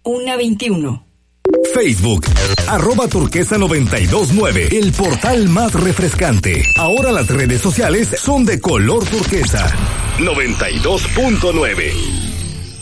1:21. Facebook, @turquesa929, el portal más refrescante. Ahora las redes sociales son de color turquesa. 92.9.